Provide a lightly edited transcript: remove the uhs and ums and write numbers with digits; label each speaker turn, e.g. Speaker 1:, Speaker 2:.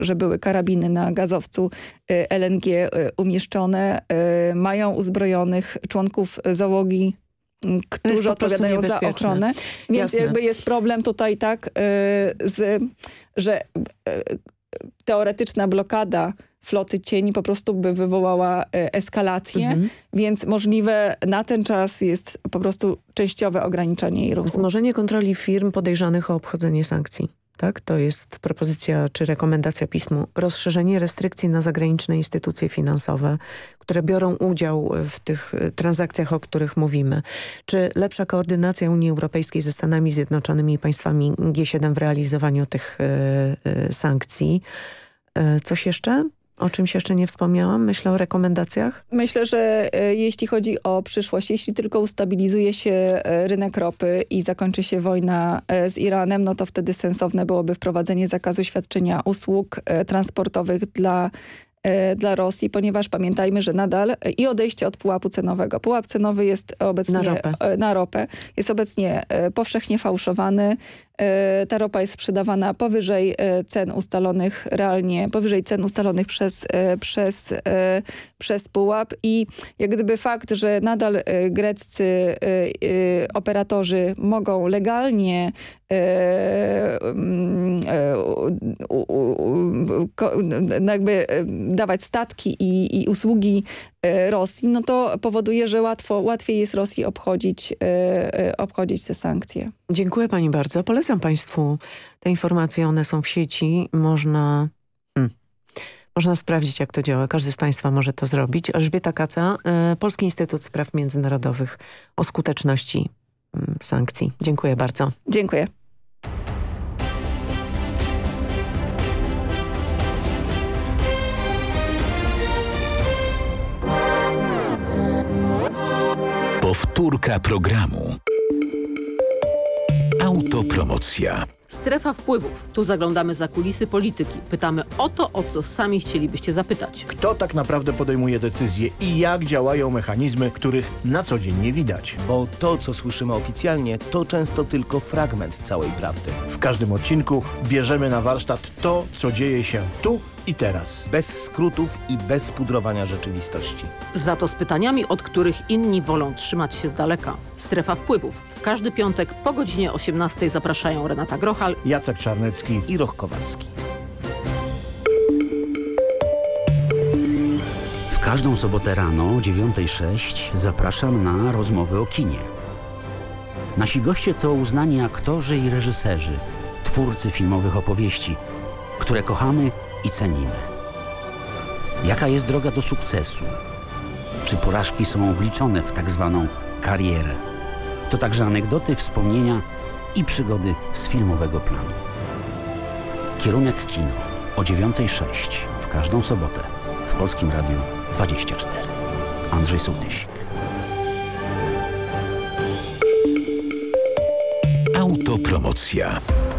Speaker 1: że były karabiny na gazowcu LNG umieszczone. Mają uzbrojonych członków załogi, którzy odpowiadają za ochronę. Więc jakby jest problem tutaj że teoretyczna blokada floty cieni po prostu by wywołała eskalację, więc możliwe na ten czas jest po prostu częściowe ograniczenie jej ruchu.
Speaker 2: Wzmożenie kontroli firm podejrzanych o obchodzenie sankcji. Tak? To jest propozycja czy rekomendacja pismu. Rozszerzenie restrykcji na zagraniczne instytucje finansowe, które biorą udział w tych transakcjach, o których mówimy. Czy lepsza koordynacja Unii Europejskiej ze Stanami Zjednoczonymi i państwami G7 w realizowaniu tych sankcji. Coś jeszcze? O czymś jeszcze nie wspomniałam? Myślę o rekomendacjach.
Speaker 1: Myślę, że jeśli chodzi o przyszłość, jeśli tylko ustabilizuje się rynek ropy i zakończy się wojna z Iranem, no to wtedy sensowne byłoby wprowadzenie zakazu świadczenia usług transportowych dla Rosji, ponieważ pamiętajmy, że nadal i odejście od pułapu cenowego. Pułap cenowy jest obecnie na ropę. Jest obecnie powszechnie fałszowany. Ta ropa jest sprzedawana powyżej cen ustalonych realnie, powyżej cen ustalonych przez pułap i jak gdyby fakt, że nadal greccy operatorzy mogą legalnie jakby dawać statki i usługi Rosji, no to powoduje, że łatwiej jest Rosji obchodzić te sankcje.
Speaker 2: Dziękuję pani bardzo. Polecam państwu te informacje, one są w sieci. Można sprawdzić, jak to działa. Każdy z państwa może to zrobić. Elżbieta Kaca, Polski Instytut Spraw Międzynarodowych, o skuteczności sankcji. Dziękuję bardzo.
Speaker 1: Dziękuję.
Speaker 3: Powtórka programu. Autopromocja.
Speaker 4: Strefa wpływów. Tu zaglądamy za kulisy polityki. Pytamy o to, o co sami chcielibyście zapytać.
Speaker 5: Kto tak naprawdę podejmuje decyzje i jak działają mechanizmy, których na co dzień nie widać?
Speaker 6: Bo to, co słyszymy oficjalnie, to często tylko fragment całej prawdy.
Speaker 5: W każdym odcinku bierzemy na warsztat to, co dzieje się tu i teraz.
Speaker 6: Bez skrótów i bez pudrowania rzeczywistości.
Speaker 4: Za to z pytaniami, od których inni wolą trzymać się z daleka. Strefa wpływów. W każdy piątek po godzinie 18 zapraszają Renata Grochal,
Speaker 5: Jacek Czarnecki
Speaker 6: i Roch Kowalski.
Speaker 7: W każdą sobotę rano o 9:06 zapraszam na rozmowy o kinie. Nasi goście to uznani aktorzy i reżyserzy, twórcy filmowych opowieści, które kochamy i cenimy. Jaka jest droga do sukcesu? Czy porażki są wliczone w tak zwaną karierę? To także anegdoty, wspomnienia i przygody z filmowego planu. Kierunek kino o 9:06 w każdą sobotę w Polskim Radiu 24. Andrzej Sołtysik.
Speaker 3: Autopromocja.